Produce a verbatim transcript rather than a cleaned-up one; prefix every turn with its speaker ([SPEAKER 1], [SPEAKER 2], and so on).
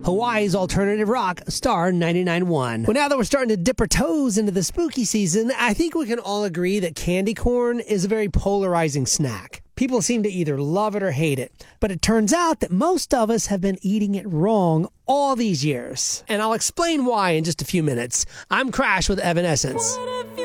[SPEAKER 1] Hawaii's alternative rock, Star ninety-nine point one. Well, now that we're starting to dip our toes into the spooky season, I think we can all agree that candy corn is a very polarizing snack. People seem to either love it or hate it. But it turns out that most of us have been eating it wrong all these years. And I'll explain why in just a few minutes. I'm Crash with Evanescence.